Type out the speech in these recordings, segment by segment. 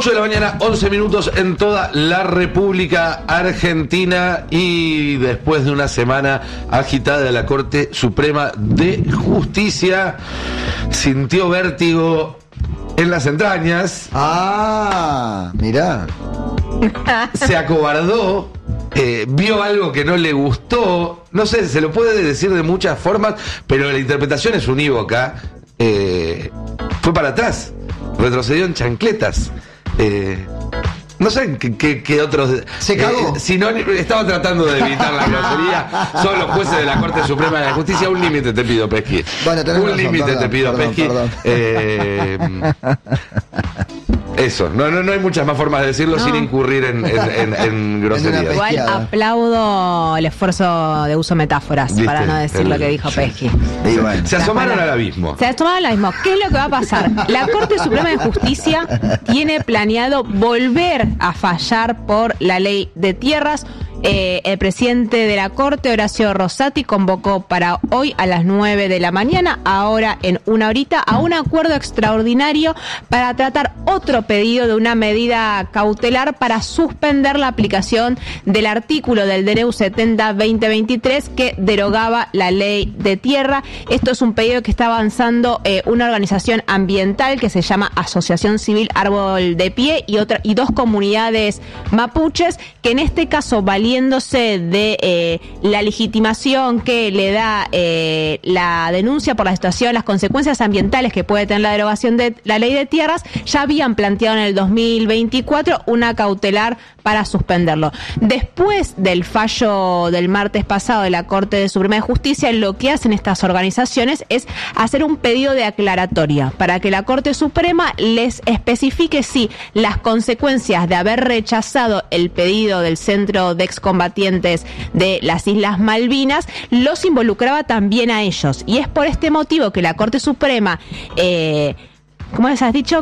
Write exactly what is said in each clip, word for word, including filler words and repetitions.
ocho de la mañana, once minutos en toda la República Argentina, y después de una semana agitada de la Corte Suprema de Justicia, sintió vértigo en las entrañas. Ah, mirá. Se acobardó, eh, vio algo que no le gustó. No sé, se lo puede decir de muchas formas, pero la interpretación es unívoca. Eh, fue para atrás, retrocedió en chancletas. Eh, no sé qué, qué, qué otros. Se cagó. Eh, si no, estaba tratando de evitar la grosería. Son los jueces de la Corte Suprema de la Justicia. Un límite te pido, Pesqui. Bueno, un límite te pido, perdón, Pesqui. Perdón. Eh, Eso, no, no, no hay muchas más formas de decirlo no. sin incurrir en, en, en, en groserías. Igual aplaudo el esfuerzo de uso de metáforas, ¿viste? Para no decir el, lo que dijo Pesqui. Bueno. Se asomaron al abismo. Se asomaron al abismo. ¿Qué es lo que va a pasar? La Corte Suprema de Justicia tiene planeado volver a fallar por la ley de tierras. Eh, el presidente de la Corte, Horacio Rosati, convocó para hoy a las nueve de la mañana, ahora en una horita, a un acuerdo extraordinario para tratar otro pedido de una medida cautelar para suspender la aplicación del artículo del D N U setenta barra veinte veintitrés que derogaba la ley de tierra. Esto es un pedido que está avanzando eh, una organización ambiental que se llama Asociación Civil Árbol de Pie y, otra, y dos comunidades mapuches que en este caso valiéndose de eh, la legitimación que le da eh, la denuncia por la situación, las consecuencias ambientales que puede tener la derogación de la ley de tierras, ya habían planteado en el dos mil veinticuatro una cautelar para suspenderlo. Después del fallo del martes pasado de la Corte Suprema de Justicia, lo que hacen estas organizaciones es hacer un pedido de aclaratoria para que la Corte Suprema les especifique si las consecuencias de haber rechazado el pedido del Centro de Excombatientes de las Islas Malvinas los involucraba también a ellos. Y es por este motivo que la Corte Suprema... Eh, ¿Cómo les has dicho?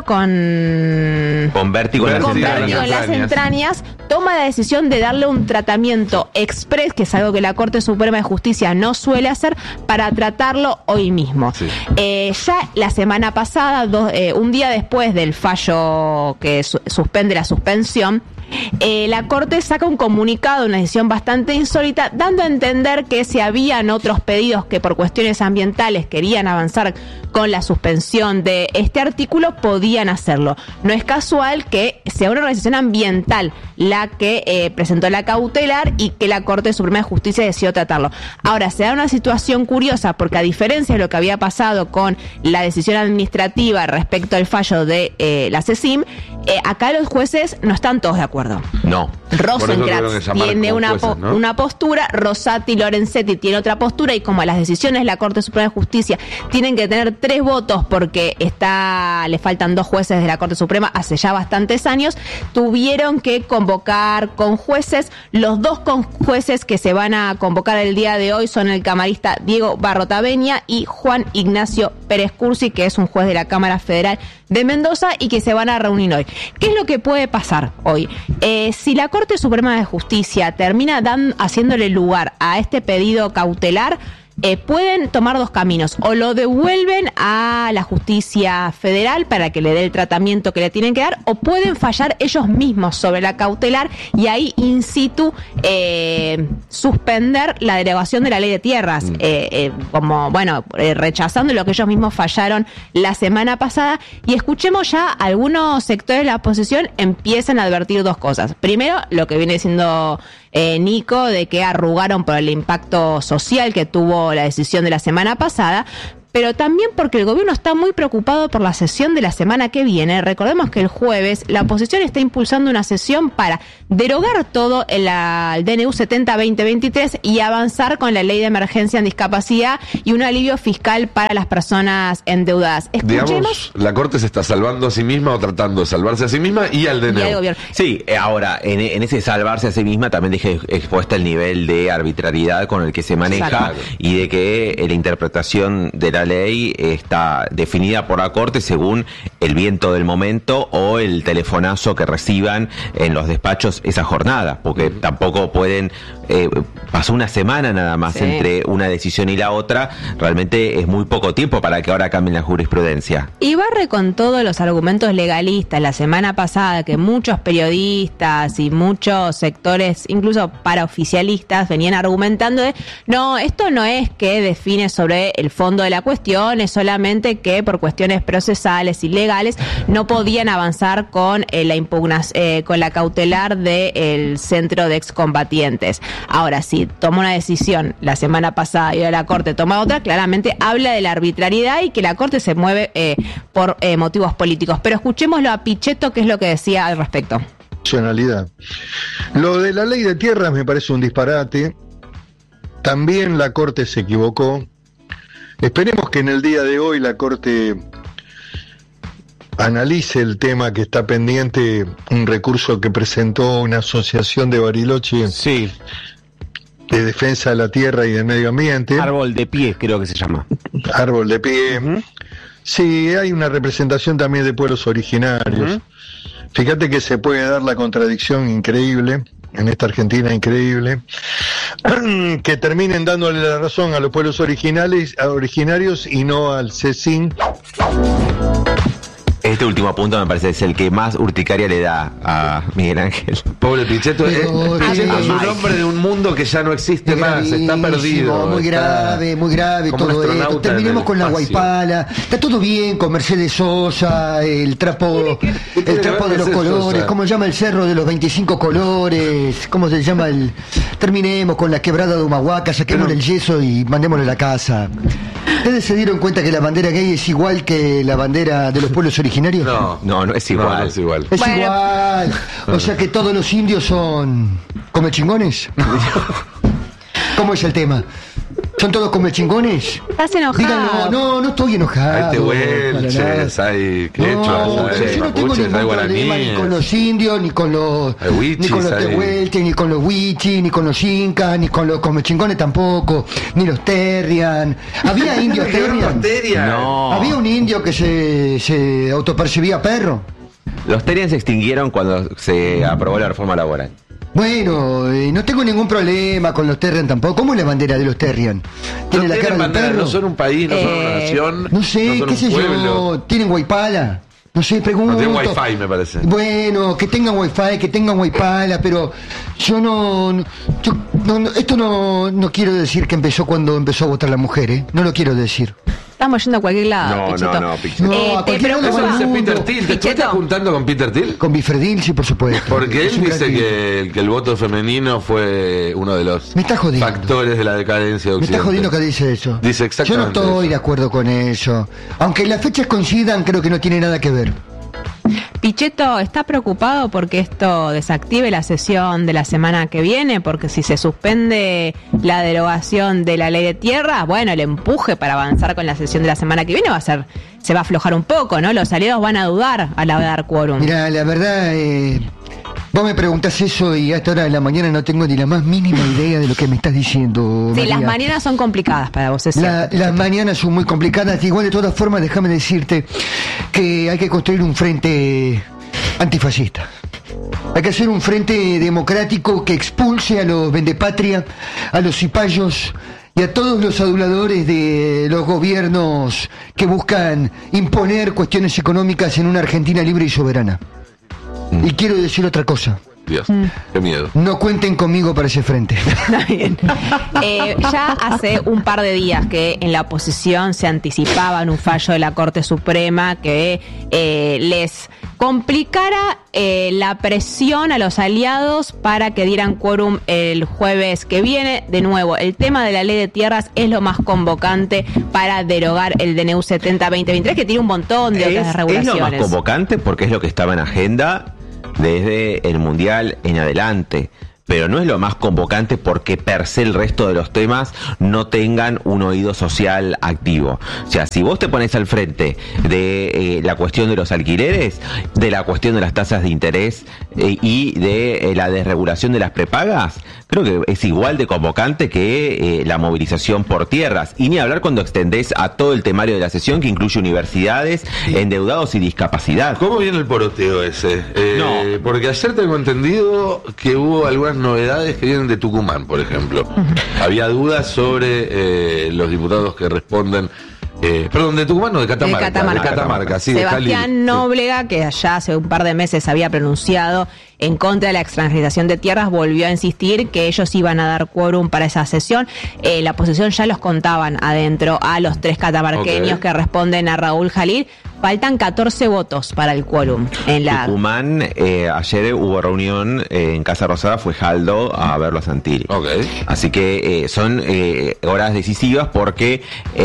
Con... Con vértigo en las, con entrañas. vértigo en las entrañas, toma la decisión de darle un tratamiento express, que es algo que la Corte Suprema de Justicia no suele hacer, para tratarlo hoy mismo. Sí. Eh, ya la semana pasada, dos, eh, un día después del fallo que su- suspende la suspensión, Eh, la Corte saca un comunicado, una decisión bastante insólita, dando a entender que si habían otros pedidos que por cuestiones ambientales querían avanzar con la suspensión de este artículo, podían hacerlo. No es casual que sea una organización ambiental la que eh, presentó la cautelar y que la Corte Suprema de Justicia decidió tratarlo. Ahora, se da una situación curiosa porque, a diferencia de lo que había pasado con la decisión administrativa respecto al fallo de eh, la CECIM, eh, acá los jueces no están todos de acuerdo. No. Rosenkrantz tiene una, jueces, po- ¿no? una postura, Rosati y Lorenzetti tiene otra postura, y como las decisiones de la Corte Suprema de Justicia tienen que tener tres votos porque está le faltan dos jueces de la Corte Suprema hace ya bastantes años, tuvieron que convocar con jueces. Los dos con jueces que se van a convocar el día de hoy son el camarista Diego Barrotaveña y Juan Ignacio Pérez Cursi, que es un juez de la Cámara Federal de Mendoza, y que se van a reunir hoy. ¿Qué es lo que puede pasar hoy? Eh, si la Corte Suprema de Justicia termina dan, haciéndole lugar a este pedido cautelar, eh, pueden tomar dos caminos: o lo devuelven a la justicia federal para que le dé el tratamiento que le tienen que dar, o pueden fallar ellos mismos sobre la cautelar y ahí in situ eh, suspender la derogación de la ley de tierras, mm. eh, eh, como bueno eh, rechazando lo que ellos mismos fallaron la semana pasada. Y escuchemos ya, algunos sectores de la oposición empiezan a advertir dos cosas. Primero, lo que viene diciendo eh, Nico, de que arrugaron por el impacto social que tuvo la decisión de la semana pasada, pero también porque el gobierno está muy preocupado por la sesión de la semana que viene. Recordemos que el jueves la oposición está impulsando una sesión para derogar todo el, el D N U setenta barra veinte veintitrés y avanzar con la ley de emergencia en discapacidad y un alivio fiscal para las personas endeudadas. Escuchemos. Digamos, la Corte se está salvando a sí misma o tratando de salvarse a sí misma y al D N U. Y al gobierno. Sí, eh, ahora, en, en ese salvarse a sí misma también dejé expuesta el nivel de arbitrariedad con el que se maneja. Exacto. Y de que eh, la interpretación de la esta ley está definida por la Corte según el viento del momento o el telefonazo que reciban en los despachos esa jornada, porque tampoco pueden, eh, pasó una semana nada más sí. entre una decisión y la otra, realmente es muy poco tiempo para que ahora cambien la jurisprudencia. Y barre con todos los argumentos legalistas la semana pasada que muchos periodistas y muchos sectores, incluso paraoficialistas, venían argumentando de, no, esto no es que define sobre el fondo de la cuestión, es solamente que por cuestiones procesales y legales no podían avanzar con eh, la impugnación, eh, con la cautelar del centro de excombatientes. Ahora, si toma una decisión la semana pasada y ahora la Corte toma otra, claramente habla de la arbitrariedad y que la Corte se mueve eh, por eh, motivos políticos. Pero escuchémoslo a Pichetto, que es lo que decía al respecto. Lo de la ley de tierras me parece un disparate. También la Corte se equivocó. Esperemos que en el día de hoy la Corte analice el tema que está pendiente, un recurso que presentó una asociación de Bariloche sí. de defensa de la tierra y del medio ambiente. Árbol de pie, creo que se llama. Árbol de pie. Uh-huh. Sí, hay una representación también de pueblos originarios. Uh-huh. Fíjate que se puede dar la contradicción increíble, en esta Argentina increíble, que terminen dándole la razón a los pueblos originales, a originarios y no al CECIN. Este último punto me parece es el que más urticaria le da a Miguel Ángel. Pobre Pichetto, es, Pichetto es un hombre de un mundo que ya no existe es más, está perdido. Muy grave, está muy grave todo esto. Terminemos con la Guaypala. Está todo bien con Mercedes Sosa, el trapo, el trapo de los colores, ¿cómo se llama el cerro de los veinticinco colores? ¿Cómo se llama el...? Terminemos con la quebrada de Humahuaca, saquémosle el yeso y mandémosle a la casa. ¿Ustedes se dieron cuenta que la bandera gay es igual que la bandera de los pueblos originarios? No, no, no es igual. No, no es igual. Es bueno. igual. O sea que todos los indios son comechingones. ¿Cómo es el tema? ¿Son todos comechingones? ¿Estás enojado? Díganlo, no, no estoy enojado. Hay tehuelches, hay quechas, no, hay yo no tengo mapuches, ningún hay problema guaraníes. ni con los indios, ni con los, Hay huichis, ni con los hay- tehuelches, ni con los huichis, ni con los incas, ni con los comechingones tampoco, ni los terrian. ¿Había indios ¡Qué gran terrian? materia! No. ¿Había un indio que se, se autopercibía perro? Los Terian se extinguieron cuando se aprobó la reforma laboral. Bueno, eh, no tengo ningún problema con los Terrian tampoco. ¿Cómo es la bandera de los Terrian? ¿Tiene No la cara tienen de bandera, perro? no son un país, no son una Eh, nación. No sé, no son qué un sé yo. pueblo. ¿Tienen Guaypala? No sé, pregunto. No tienen wifi, me parece. Bueno, que tengan wifi, que tengan Guaypala, pero yo no... no- yo, no, no, esto no, no quiero decir que empezó cuando empezó a votar la mujer, ¿eh? No lo quiero decir. Estamos yendo a cualquier lado, No, Pichetto. no, no, Pichetto. No, Eh, a te cualquier pregunto- Eso lado dice del mundo. Peter Thiel. ¿Te Pichetto. estás juntando con Peter Thiel? Con Bifredil, sí, por supuesto. Porque Es él un dice gran tipo. que, que el voto femenino fue uno de los Me está jodiendo. factores de la decadencia de Me Occidente. está jodiendo que dice eso. Dice exactamente Yo no estoy eso. de acuerdo con eso. Aunque las fechas coincidan, creo que no tiene nada que ver. Pichetto está preocupado porque esto desactive la sesión de la semana que viene, porque si se suspende la derogación de la ley de tierras, bueno, el empuje para avanzar con la sesión de la semana que viene va a ser, se va a aflojar un poco, ¿no? Los aliados van a dudar a la hora de dar quórum. Mira, la verdad, eh, vos me preguntás eso y a esta hora de la mañana no tengo ni la más mínima idea de lo que me estás diciendo. Sí, María. las mañanas son complicadas para vos, es La- cierto. las mañanas son muy complicadas. Igual, de todas formas, déjame decirte que hay que construir un frente antifascista. Hay que hacer un frente democrático que expulse a los vendepatria, a los cipayos y a todos los aduladores de los gobiernos que buscan imponer cuestiones económicas en una Argentina libre y soberana. Y quiero decir otra cosa. Dios, qué miedo. No cuenten conmigo para ese frente. Está bien. Eh, ya hace un par de días que en la oposición se anticipaba en un fallo de la Corte Suprema que eh, les complicara eh, la presión a los aliados para que dieran quórum el jueves que viene. De nuevo, el tema de la ley de tierras es lo más convocante para derogar el D N U setenta veinte veintitrés, que tiene un montón de Es, otras es regulaciones. lo más convocante porque es lo que estaba en agenda desde el Mundial en adelante. pero no es lo más convocante porque per se el resto de los temas no tengan un oído social activo. O sea, si vos te pones al frente de eh, la cuestión de los alquileres, de la cuestión de las tasas de interés eh, y de eh, la desregulación de las prepagas, creo que es igual de convocante que eh, la movilización por tierras. Y ni hablar cuando extendés a todo el temario de la sesión, que incluye universidades, sí, endeudados y discapacidad. ¿Cómo viene el poroteo ese? Eh, no. Porque ayer tengo entendido que hubo algunas novedades que vienen de Tucumán, por ejemplo. Uh-huh. Había dudas sobre eh, los diputados que responden. Eh, perdón, de Tucumán, no, de Catamarca. De Catamarca, de Catamarca sí. Sebastián de Nóblega, sí, que allá hace un par de meses había pronunciado en contra de la extranjerización de tierras, volvió a insistir que ellos iban a dar quórum para esa sesión. Eh, la oposición ya los contaban adentro a los tres catamarqueños, okay, que responden a Raúl Jalil. Faltan catorce votos para el quórum en la... Tucumán, eh, ayer hubo reunión eh, en Casa Rosada, fue Jaldo a verlo a Santilli. Okay. Así que eh, son eh, horas decisivas porque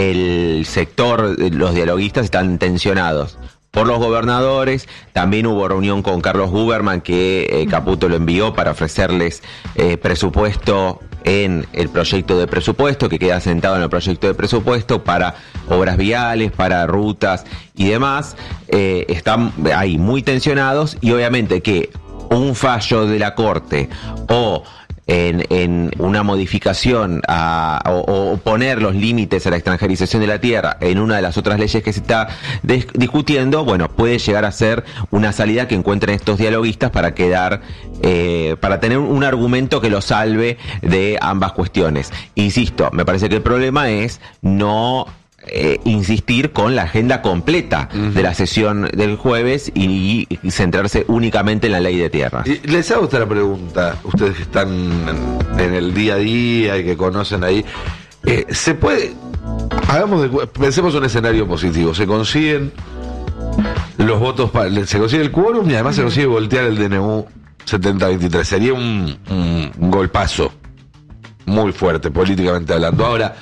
el sector, los dialoguistas están tensionados por los gobernadores. También hubo reunión con Carlos Guberman, que eh, Caputo lo envió para ofrecerles eh, presupuesto en el proyecto de presupuesto, que queda sentado en el proyecto de presupuesto para obras viales, para rutas y demás. Eh, están ahí muy tensionados, y obviamente que un fallo de la Corte o En, en una modificación a, o, o poner los límites a la extranjerización de la tierra en una de las otras leyes que se está des, discutiendo, bueno, puede llegar a ser una salida que encuentren estos dialoguistas para quedar, eh, para tener un argumento que los salve de ambas cuestiones. Insisto, me parece que el problema es no Eh, insistir con la agenda completa uh-huh. de la sesión del jueves y, y centrarse únicamente en la ley de tierras. Y les hago otra pregunta, ustedes que están en, en el día a día y que conocen ahí, eh, ¿se puede, hagamos de, pensemos un escenario positivo, se consiguen los votos, para, se consigue el quórum y además uh-huh. se consigue voltear el D N U setenta veintitrés, sería un, un, un golpazo muy fuerte políticamente hablando. Ahora,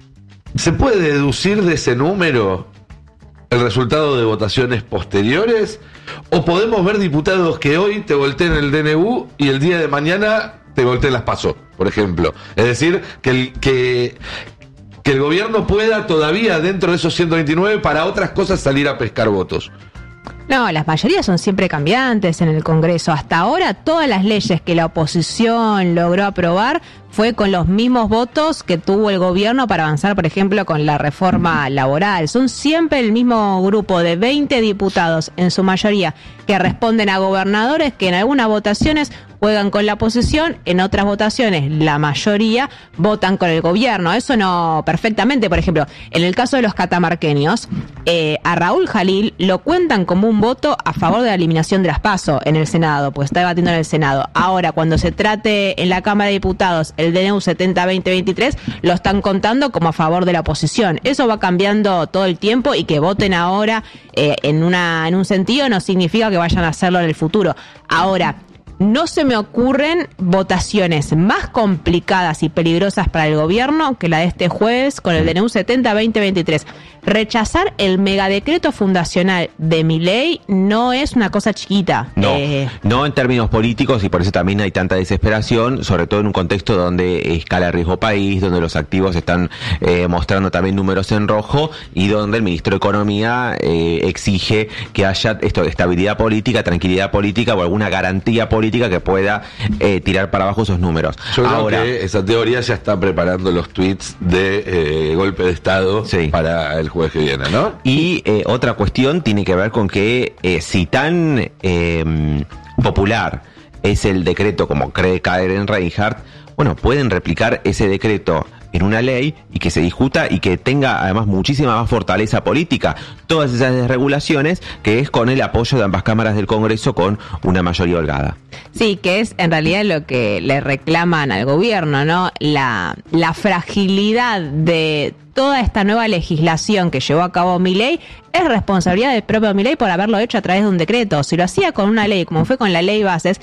¿se puede deducir de ese número el resultado de votaciones posteriores? ¿O podemos ver diputados que hoy te volteen el D N U y el día de mañana te volteen las PASO, por ejemplo? Es decir, que el, que, que el gobierno pueda todavía, dentro de esos ciento veintinueve, para otras cosas salir a pescar votos. No, las mayorías son siempre cambiantes en el Congreso. Hasta ahora todas las leyes que la oposición logró aprobar fue con los mismos votos que tuvo el gobierno para avanzar, por ejemplo, con la reforma laboral. Son siempre el mismo grupo de veinte diputados, en su mayoría, que responden a gobernadores que en algunas votaciones juegan con la oposición, en otras votaciones la mayoría votan con el gobierno. Eso no, perfectamente, por ejemplo, en el caso de los catamarqueños, eh, a Raúl Jalil lo cuentan como un voto a favor de la eliminación de las PASO en el Senado, pues está debatiendo en el Senado. Ahora, cuando se trate en la Cámara de Diputados el D N U setenta veinte veintitrés, lo están contando como a favor de la oposición. Eso va cambiando todo el tiempo, y que voten ahora eh, en, una, en un sentido no significa que vayan a hacerlo en el futuro. Ahora, no se me ocurren votaciones más complicadas y peligrosas para el gobierno que la de este jueves con el D N U setenta veinte veintitrés. Rechazar el megadecreto fundacional de Milei no es una cosa chiquita. No, eh... no en términos políticos, y por eso también hay tanta desesperación, sobre todo en un contexto donde escala riesgo país, donde los activos están eh, mostrando también números en rojo, y donde el ministro de Economía eh, exige que haya esto, estabilidad política, tranquilidad política o alguna garantía política que pueda eh, tirar para abajo esos números. Yo creo Ahora, que esa teoría ya está preparando los tweets de eh, golpe de Estado, sí, para el jueves que viene, ¿no? Y eh, otra cuestión tiene que ver con que eh, si tan eh, popular es el decreto como cree Karen Reinhardt, bueno, pueden replicar ese decreto en una ley y que se discuta y que tenga además muchísima más fortaleza política. Todas esas desregulaciones, que es con el apoyo de ambas cámaras del Congreso con una mayoría holgada. Sí, que es en realidad lo que le reclaman al gobierno, ¿no? La, la fragilidad de toda esta nueva legislación que llevó a cabo Milei es responsabilidad del propio Milei por haberlo hecho a través de un decreto. Si lo hacía con una ley, como fue con la ley Bases,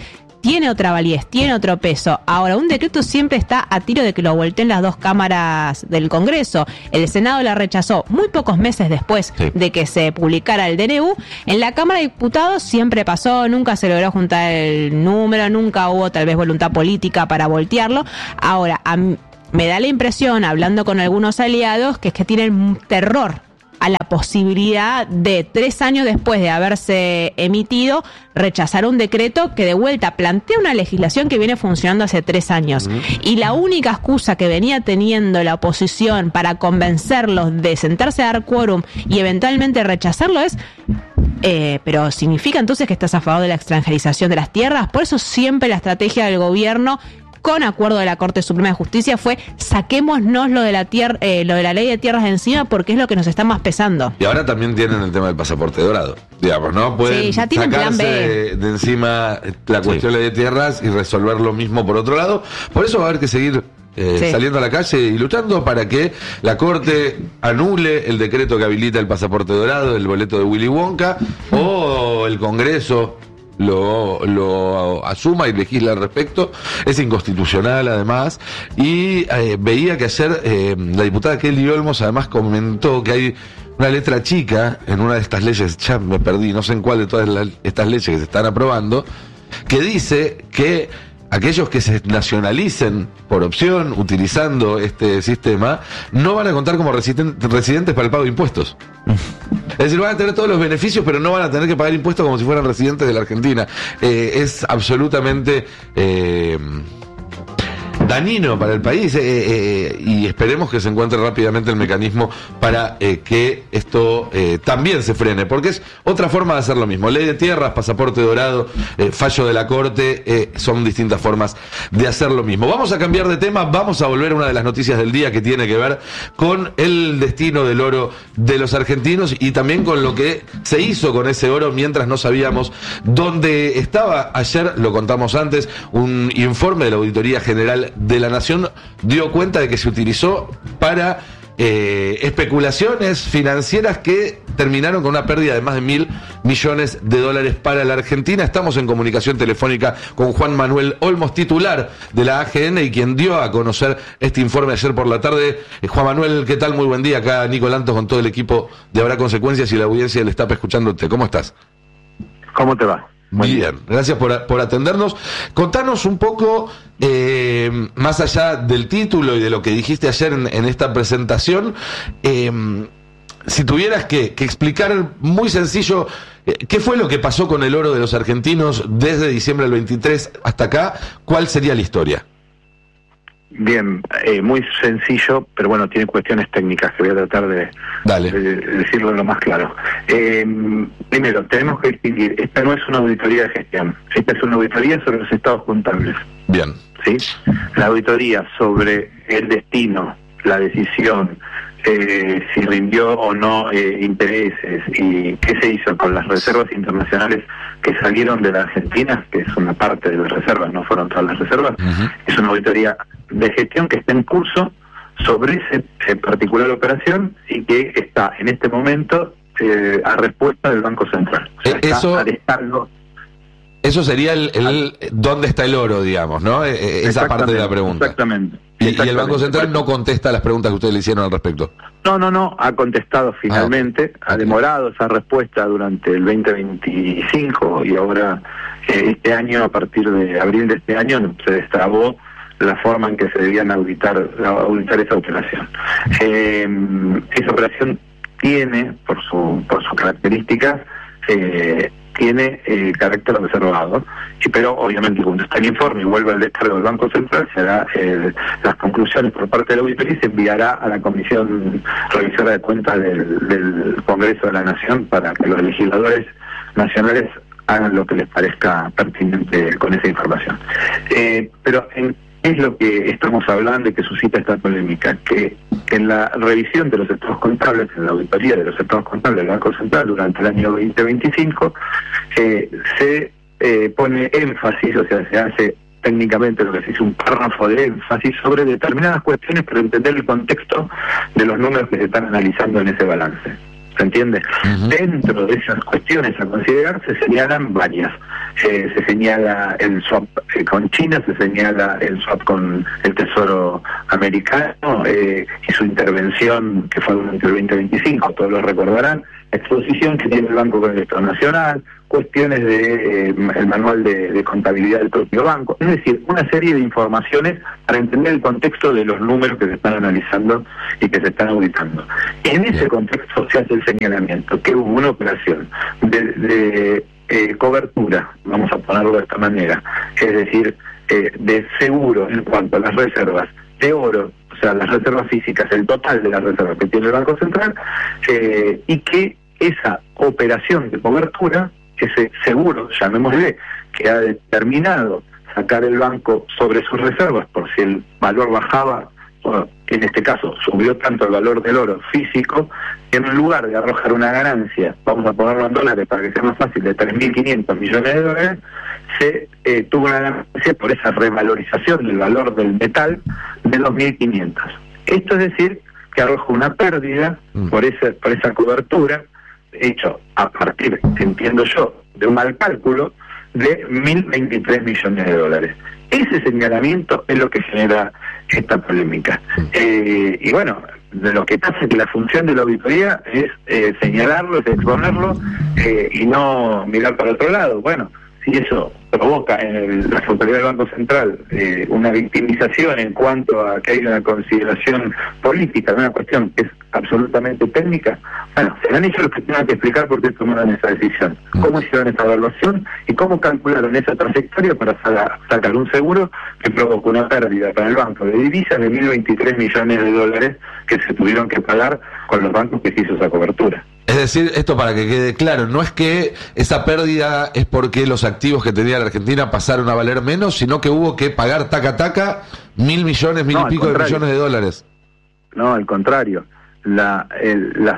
tiene otra validez, tiene otro peso. Ahora, un decreto siempre está a tiro de que lo volteen las dos cámaras del Congreso. El Senado la rechazó muy pocos meses después sí. de que se publicara el D N U. En la Cámara de Diputados siempre pasó, nunca se logró juntar el número, nunca hubo tal vez voluntad política para voltearlo. Ahora, a mí me da la impresión, hablando con algunos aliados, que es que tienen terror a la posibilidad de, tres años después de haberse emitido, rechazar un decreto que de vuelta plantea una legislación que viene funcionando hace tres años. Uh-huh. Y la única excusa que venía teniendo la oposición para convencerlos de sentarse a dar quórum y eventualmente rechazarlo es... Eh, pero ¿significa entonces que estás a favor de la extranjerización de las tierras? Por eso siempre la estrategia del gobierno, con acuerdo de la Corte Suprema de Justicia, fue saquémonos lo de la tierra, eh, lo de la ley de tierras de encima, porque es lo que nos está más pesando. Y ahora también tienen el tema del pasaporte dorado, digamos, ¿no? Pueden sí, ya tienen sacarse plan B. De, de encima la cuestión sí. ley de tierras y resolver lo mismo por otro lado. Por eso va a haber que seguir eh, sí. saliendo a la calle y luchando para que la Corte anule el decreto que habilita el pasaporte dorado, el boleto de Willy Wonka, o el Congreso Lo, lo asuma y legisla al respecto. Es inconstitucional además. Y eh, veía que ayer eh, la diputada Kelly Olmos además comentó que hay una letra chica en una de estas leyes, ya me perdí, no sé en cuál de todas las, estas leyes que se están aprobando, que dice que aquellos que se nacionalicen por opción utilizando este sistema no van a contar como residentes, residentes para el pago de impuestos. Es decir, van a tener todos los beneficios, pero no van a tener que pagar impuestos como si fueran residentes de la Argentina. Eh, es absolutamente eh, dañino para el país, eh, eh, y esperemos que se encuentre rápidamente el mecanismo para eh, que esto eh, también se frene, porque es otra forma de hacer lo mismo. Ley de tierras, pasaporte dorado, eh, fallo de la Corte, eh, son distintas formas de hacer lo mismo. Vamos a cambiar de tema, vamos a volver a una de las noticias del día que tiene que ver con el destino del oro de los argentinos y también con lo que se hizo con ese oro mientras no sabíamos dónde estaba. Ayer, lo contamos antes, un informe de la Auditoría General de la Nación dio cuenta de que se utilizó para eh, especulaciones financieras que terminaron con una pérdida de más de mil millones de dólares para la Argentina. Estamos en comunicación telefónica con Juan Manuel Olmos, titular de la A G N y quien dio a conocer este informe ayer por la tarde. Eh, Juan Manuel, ¿qué tal? Muy buen día. Acá Nico Lantos con todo el equipo de Habrá Consecuencias y la audiencia del Estape escuchándote. ¿Cómo estás? ¿Cómo te va? Muy bien, gracias por, por atendernos. Contanos un poco, eh, más allá del título y de lo que dijiste ayer en, en esta presentación, eh, si tuvieras que, que explicar muy sencillo, eh, ¿qué fue lo que pasó con el oro de los argentinos desde diciembre del veintitrés hasta acá? ¿Cuál sería la historia? Bien, eh, muy sencillo, pero bueno, tiene cuestiones técnicas que voy a tratar de, de, de decirlo lo más claro. Eh, primero, tenemos que distinguir, esta no es una auditoría de gestión, esta es una auditoría sobre los estados contables. Bien. ¿Sí? La auditoría sobre el destino, la decisión, eh, si rindió o no eh, intereses y qué se hizo con las reservas internacionales que salieron de la Argentina, que es una parte de las reservas, no fueron todas las reservas, uh-huh. Es una auditoría de gestión que está en curso sobre esa particular operación y que está en este momento eh, a respuesta del Banco Central. O sea, eso, está al descargo. Eso sería el, el dónde está el oro, digamos, ¿no? Esa parte de la pregunta. Exactamente. Y, y el Banco Central no contesta las preguntas que ustedes le hicieron al respecto. No, no, no, ha contestado finalmente, ah, ha demorado esa respuesta durante el veinte veinticinco y ahora eh, este año, a partir de abril de este año, se destrabó la forma en que se debían auditar, auditar esa operación. Eh, esa operación tiene, por su por sus características, eh, tiene eh, carácter reservado, y pero obviamente cuando está el informe y vuelve al descargo del Banco Central, se hará eh, las conclusiones por parte de la auditoría y se enviará a la Comisión Revisora de Cuentas del, del Congreso de la Nación para que los legisladores nacionales hagan lo que les parezca pertinente con esa información. Eh, pero en ¿qué es lo que estamos hablando y que suscita esta polémica? Que en la revisión de los estados contables, en la auditoría de los estados contables del Banco Central durante el año veinte veinticinco, eh, se eh, pone énfasis, o sea, se hace técnicamente lo que se dice un párrafo de énfasis sobre determinadas cuestiones para entender el contexto de los números que se están analizando en ese balance. ¿Se entiende? Uh-huh. Dentro de esas cuestiones a considerar se señalan varias. eh, se señala el swap eh, con China, se señala el swap con el Tesoro americano eh, y su intervención que fue durante el veinte veinticinco, todos lo recordarán, la exposición que tiene el Banco con el Estado Nacional, cuestiones de eh, el manual de, de contabilidad del propio banco, es decir, una serie de informaciones para entender el contexto de los números que se están analizando y que se están auditando. En ese contexto se hace el señalamiento que hubo una operación de, de eh, cobertura, vamos a ponerlo de esta manera, es decir, eh, de seguro en cuanto a las reservas de oro, o sea, las reservas físicas, el total de las reservas que tiene el Banco Central, eh, y que esa operación de cobertura, ese seguro, llamémosle, que ha determinado sacar el banco sobre sus reservas por si el valor bajaba, o en este caso subió tanto el valor del oro físico, en lugar de arrojar una ganancia, vamos a ponerlo en dólares para que sea más fácil, de tres mil quinientos millones de dólares, se eh, tuvo una ganancia por esa revalorización del valor del metal de dos mil quinientos. Esto es decir, que arroja una pérdida por esa, por esa cobertura, hecho a partir, entiendo yo, de un mal cálculo de mil veintitrés millones de dólares. Ese señalamiento es lo que genera esta polémica. Eh, y bueno, de lo que pasa es que la función de la auditoría es eh, señalarlo, es exponerlo eh, y no mirar para otro lado. Bueno, si eso provoca en el, las autoridades del Banco Central eh, una victimización en cuanto a que hay una consideración política de una cuestión que es absolutamente técnica, bueno, serán ellos los que tengan que explicar por qué tomaron esa decisión, cómo hicieron esa evaluación y cómo calcularon esa trayectoria para sacar, sacar un seguro que provocó una pérdida para el banco de divisas de mil veintitrés millones de dólares que se tuvieron que pagar con los bancos que se hizo esa cobertura. Es decir, esto para que quede claro, no es que esa pérdida es porque los activos que tenía la Argentina pasaron a valer menos, sino que hubo que pagar taca taca mil millones, mil no, y pico de millones de dólares. No, al contrario. La, el, las,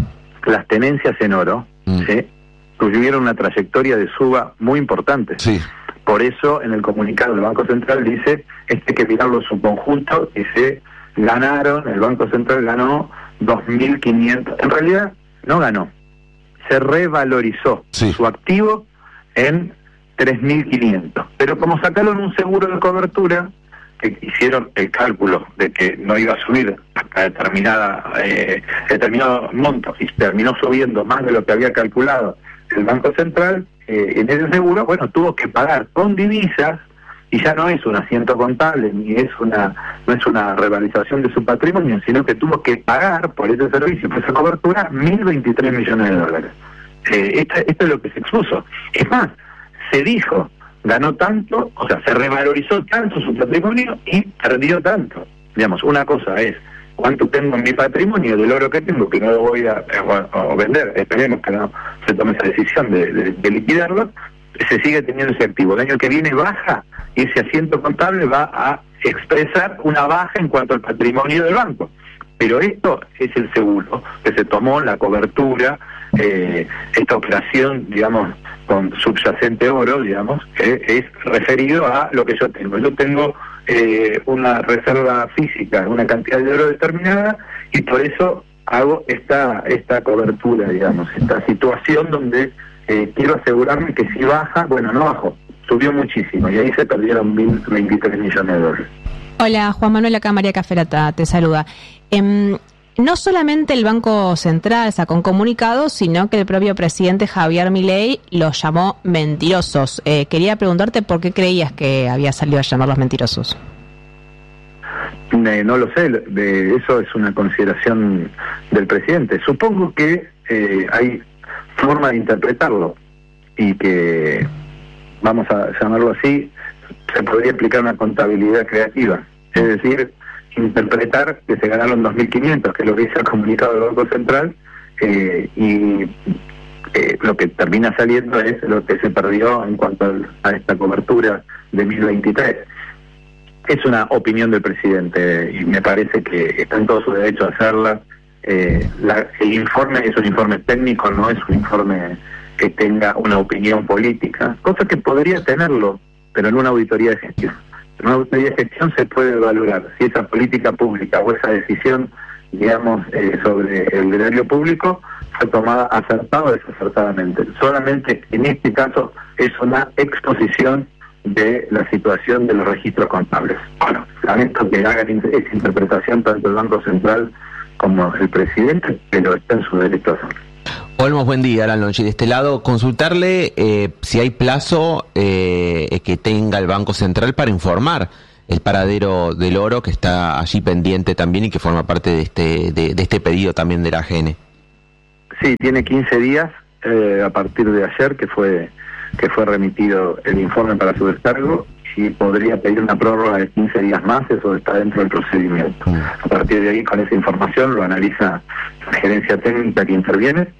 las tenencias en oro mm. ¿sí? tuvieron una trayectoria de suba muy importante. Sí. Por eso en el comunicado del Banco Central dice, este hay que mirarlo en su conjunto, y se ganaron, el Banco Central ganó dos mil quinientos, en realidad no ganó, se revalorizó sí. su activo en tres mil quinientos, pero como sacaron un seguro de cobertura, que hicieron el cálculo de que no iba a subir hasta determinada eh, determinado monto y terminó subiendo más de lo que había calculado el Banco Central, eh, en ese seguro, bueno, tuvo que pagar con divisas, y ya no es un asiento contable, ni es una no es una revalorización de su patrimonio, sino que tuvo que pagar por ese servicio, por esa cobertura, mil veintitrés millones de dólares. Eh, esto, esto es lo que se expuso. Es más, se dijo, ganó tanto, o sea, se revalorizó tanto su patrimonio y perdió tanto. Digamos, una cosa es cuánto tengo en mi patrimonio del oro que tengo, que no lo voy a, a, a vender, esperemos que no se tome esa decisión de, de, de liquidarlo, se sigue teniendo ese activo. El año que viene baja y ese asiento contable va a expresar una baja en cuanto al patrimonio del banco. Pero esto es el seguro que se tomó, la cobertura, eh, esta operación, digamos, con subyacente oro, digamos, que es referido a lo que yo tengo. Yo tengo eh, una reserva física, una cantidad de oro determinada, y por eso hago esta esta cobertura, digamos, esta situación donde eh, quiero asegurarme que si baja, bueno, no bajó, subió muchísimo, y ahí se perdieron mil veintitrés millones de dólares. Hola, Juan Manuel, acá María Caferata te saluda. Eh, no solamente el Banco Central sacó un comunicado, sino que el propio presidente Javier Milei los llamó mentirosos. Eh, quería preguntarte por qué creías que había salido a llamarlos mentirosos. Eh, no lo sé, de eso es una consideración del presidente. Supongo que eh, hay forma de interpretarlo y que, vamos a llamarlo así, se podría explicar una contabilidad creativa. Es decir, interpretar que se ganaron dos mil quinientos, que es lo que dice el comunicado del Banco Central, eh, y eh, lo que termina saliendo es lo que se perdió en cuanto al, a esta cobertura de mil veintitrés. Es una opinión del presidente y me parece que está en todo su derecho a hacerla. Eh, la, el informe es un informe técnico, no es un informe que tenga una opinión política, cosa que podría tenerlo, pero en una auditoría de gestión. En una auditoría de gestión se puede valorar si esa política pública o esa decisión, digamos, eh, sobre el erario público fue tomada acertada o desacertadamente. Solamente en este caso es una exposición de la situación de los registros contables. Bueno, lamento que hagan esa interpretación tanto el Banco Central como el presidente, pero está en su derecho a hacerlo. Olmos, buen día, Alan Lonchi. De este lado, consultarle eh, si hay plazo eh, que tenga el Banco Central para informar el paradero del oro que está allí pendiente también y que forma parte de este de, de este pedido también de la A G N. Sí, tiene quince días eh, a partir de ayer que fue que fue remitido el informe para su descargo, y podría pedir una prórroga de quince días más. Eso está dentro del procedimiento. Mm. A partir de ahí, con esa información lo analiza la gerencia técnica que interviene